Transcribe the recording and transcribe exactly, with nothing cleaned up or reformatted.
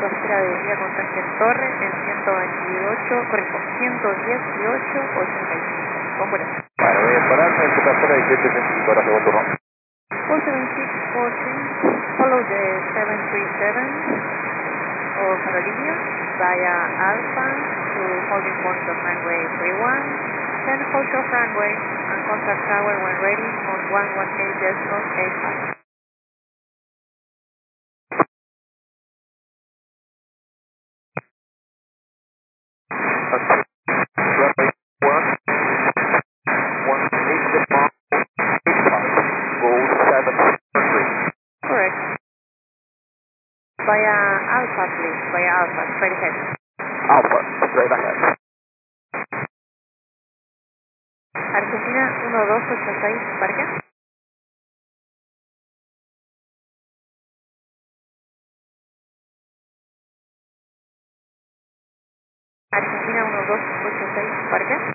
a espera de vía Contagio en Torre en ciento veintiocho, correcto, ciento dieciocho ochenta y cinco. Con vuelo. Vale, voy a pararme, esto está fuera de siete setenta y cinco, ahora segundo turno. four seven six four three, follow the seven three seven of Aerolínea via Alpha to holding point of runway three one, then hold short runway and contact tower when ready on one one eight decimal eight five. Runway one, one eight decimal eight five, roll seven three. Correct. Via Alpha, please, via Alpha, straight ahead. Alpha, straight ahead. Argentina uno dos ocho seis, ¿parque? Argentina uno dos ocho seis, ¿parque?